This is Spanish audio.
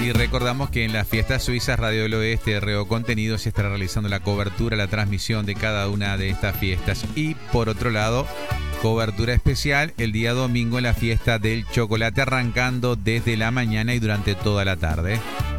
Y recordamos que en las fiestas suizas Radio del Oeste, RO Contenidos, se estará realizando la cobertura, la transmisión de cada una de estas fiestas. Y por otro lado, cobertura especial el día domingo en la fiesta del chocolate, arrancando desde la mañana y durante toda la tarde.